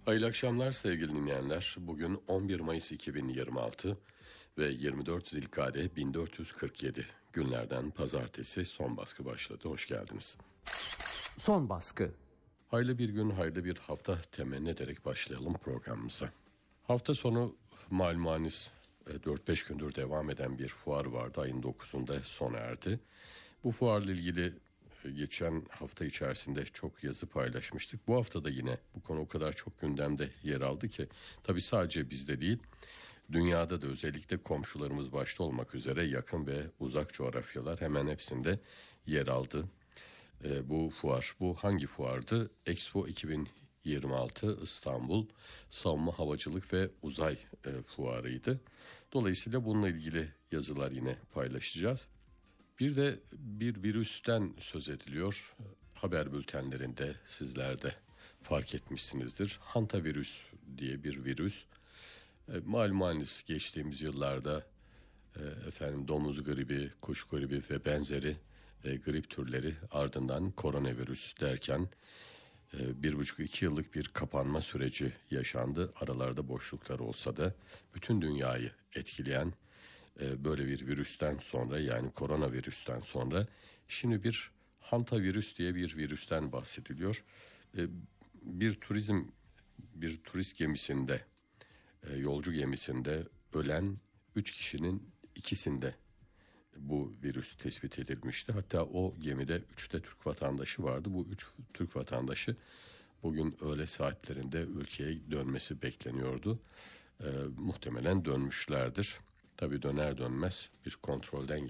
Hayırlı akşamlar sevgili dinleyenler. Bugün 11 Mayıs 2026 ve 24 Zilkade 1447 günlerden pazartesi. Son baskı başladı. Hoş geldiniz. Son baskı. Hayırlı bir gün, hayırlı bir hafta temenni ederek başlayalım programımıza. Hafta sonu malumunuz 4-5 gündür devam eden bir fuar vardı. Ayın 9'unda sona erdi. Bu fuarla ilgili geçen hafta içerisinde çok yazı paylaşmıştık. Bu hafta da yine bu konu o kadar çok gündemde yer aldı ki tabii sadece bizde değil, dünyada da özellikle komşularımız başta olmak üzere yakın ve uzak coğrafyalar hemen hepsinde yer aldı. Bu fuar, bu hangi fuardı? Expo 2026 İstanbul Savunma Havacılık ve Uzay fuarıydı. Dolayısıyla bununla ilgili yazılar yine paylaşacağız. Bir de bir virüsten söz ediliyor. Haber bültenlerinde sizler de fark etmişsinizdir. Hantavirüs diye bir virüs. Malumunuz geçtiğimiz yıllarda domuz gribi, kuş gribi ve benzeri grip türleri, ardından koronavirüs derken 1,5-2 yıllık bir kapanma süreci yaşandı. Aralarda boşluklar olsa da bütün dünyayı etkileyen böyle bir virüsten sonra, yani koronavirüsten sonra şimdi bir hantavirüs diye bir virüsten bahsediliyor. Bir turist gemisinde, yolcu gemisinde ölen 3 kişinin ikisinde bu virüs tespit edilmişti. Hatta o gemide 3 de Türk vatandaşı vardı. Bu 3 Türk vatandaşı bugün öğle saatlerinde ülkeye dönmesi bekleniyordu. Muhtemelen dönmüşlerdir. Tabii döner dönmez bir kontrolden